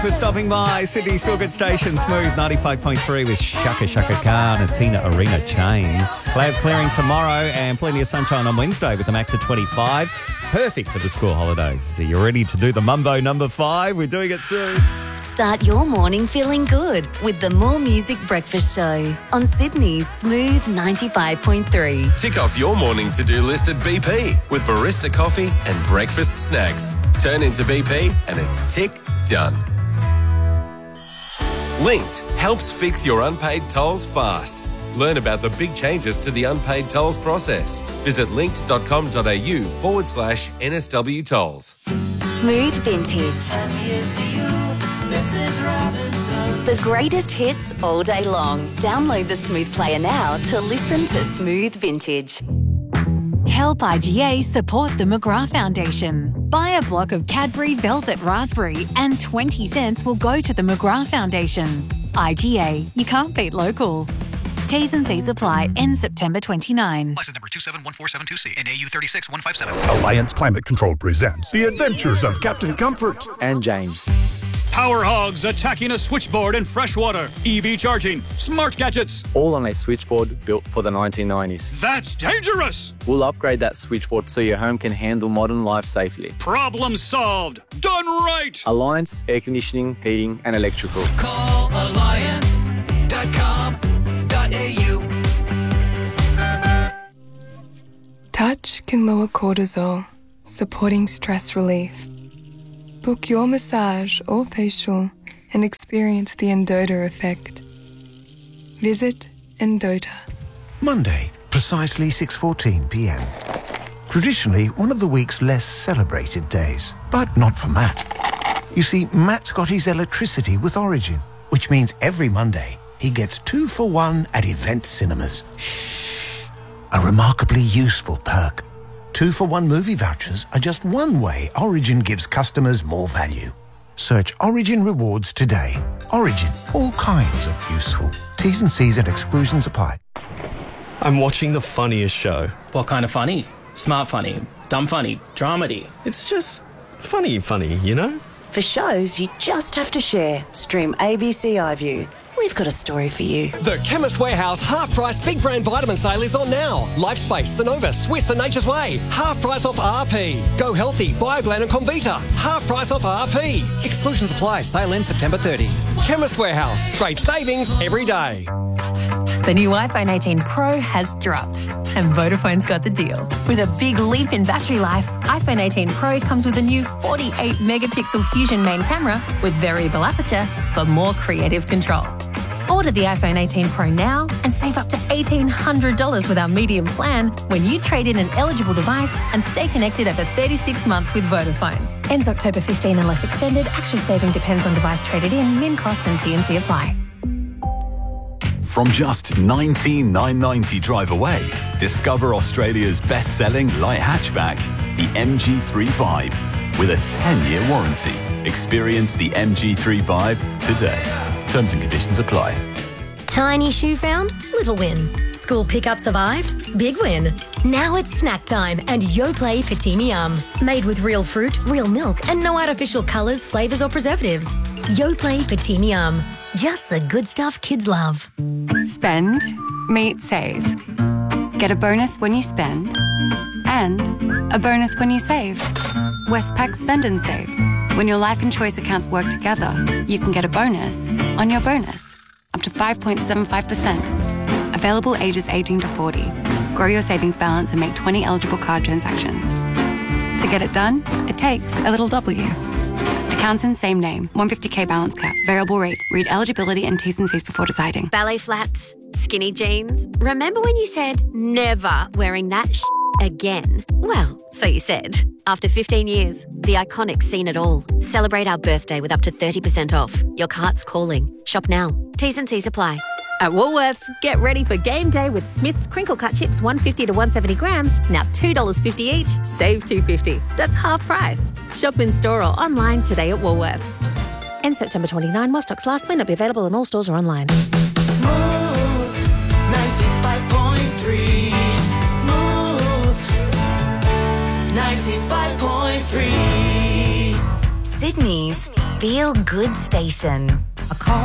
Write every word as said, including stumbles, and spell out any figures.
For stopping by Sydney's Feel Good Station, Smooth ninety-five point three with Shaka Shaka Khan and Tina Arena Chains. Cloud clearing tomorrow and plenty of sunshine on Wednesday with the max of twenty-five. Perfect for the school holidays. So you're ready to do the Mumbo number five? We're doing it soon. Start your morning feeling good with the More Music Breakfast Show on Sydney's Smooth ninety-five point three. Tick off your morning to-do list at B P with barista coffee and breakfast snacks. Turn into B P and it's tick done. Linked helps fix your unpaid tolls fast. Learn about the big changes to the unpaid tolls process. Visit linked.com.au forward slash NSW tolls. Smooth Vintage. The greatest hits all day long. Download the Smooth Player now to listen to Smooth Vintage. Help I G A support the McGrath Foundation. Buy a block of Cadbury Velvet Raspberry and twenty cents will go to the McGrath Foundation. I G A, you can't beat local. T's and C's apply. End September twenty-ninth. License number two seven one four seven two C and A U three six one five seven. Alliance Climate Control presents The Adventures of Captain Comfort and James. Power hogs attacking a switchboard in freshwater. E V charging. Smart gadgets. All on a switchboard built for the nineteen nineties. That's dangerous. We'll upgrade that switchboard so your home can handle modern life safely. Problem solved. Done right. Alliance Air Conditioning, Heating and Electrical. Call alliance dot com dot a u. Touch can lower cortisol, supporting stress relief. Book your massage or facial and experience the Endota effect. Visit Endota. Monday, precisely six fourteen p m. Traditionally one of the week's less celebrated days, but not for Matt. You see, Matt's got his electricity with Origin, which means every Monday he gets two for one at Event Cinemas. Shh. A remarkably useful perk. Two for one movie vouchers are just one way Origin gives customers more value. Search Origin Rewards today. Origin, all kinds of useful. T's and C's and exclusions apply. I'm watching the funniest show. What kind of funny? Smart funny, dumb funny, dramedy. It's just funny funny, you know? For shows you just have to share, stream A B C iView. We've got a story for you. The Chemist Warehouse half-price big brand vitamin sale is on now. Lifespace, Sonova, Swiss and Nature's Way. Half price off R P. Go Healthy, Bioglan and Comvita. Half price off R P. Exclusions apply. Sale ends September thirtieth. Chemist Warehouse. Great savings every day. The new iPhone eighteen Pro has dropped and Vodafone's got the deal. With a big leap in battery life, iPhone eighteen Pro comes with a new forty-eight megapixel Fusion main camera with variable aperture for more creative control. Order the iPhone eighteen Pro now and save up to eighteen hundred dollars with our medium plan when you trade in an eligible device and stay connected over thirty-six months with Vodafone. Ends October fifteenth unless extended. Actual saving depends on device traded in. Min cost and T and C apply. From just nineteen thousand nine hundred ninety drive away, discover Australia's best-selling light hatchback, the M G three five, with a ten-year warranty. Experience the M G three five today. Terms and conditions apply. Tiny shoe found? Little win. School pickup survived? Big win. Now it's snack time and Yoplait Patimi Yum. Made with real fruit, real milk and no artificial colours, flavours or preservatives. Yoplait Patimi Yum. Just the good stuff kids love. Spend, meet, save. Get a bonus when you spend and a bonus when you save. Westpac Spend and Save. When your life and choice accounts work together, you can get a bonus on your bonus, up to five point seven five percent. Available ages eighteen to forty. Grow your savings balance and make twenty eligible card transactions. To get it done, it takes a little W. Accounts in same name, one hundred fifty k balance cap, variable rate. Read eligibility and T's and C's before deciding. Ballet flats, skinny jeans. Remember when you said never wearing that sh- again? Well, so you said. After fifteen years, the Iconic's seen it all. Celebrate our birthday with up to thirty percent off. Your cart's calling. Shop now. T's and C's apply. At Woolworths, get ready for game day with Smith's crinkle cut chips, one hundred fifty to one hundred seventy grams, now two dollars fifty each, save two dollars fifty. That's half price. Shop in store or online today at Woolworths. End September twenty-ninth, while stocks last, may not be available in all stores or online. Smooth ninety-five point three. Smooth ninety-five point three. Sydney's Feel Good Station. A call